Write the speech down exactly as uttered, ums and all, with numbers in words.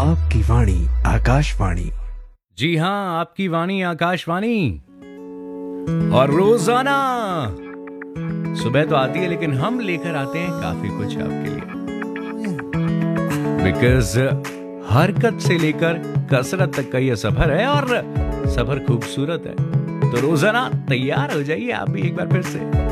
आपकी वाणी आकाशवाणी। जी हाँ, आपकी वाणी आकाशवाणी। और रोजाना सुबह तो आती है, लेकिन हम लेकर आते हैं काफी कुछ आपके लिए। बिकॉज हरकत से लेकर कसरत तक का यह सफर है, और सफर खूबसूरत है। तो रोजाना तैयार हो जाइए आप भी एक बार फिर से।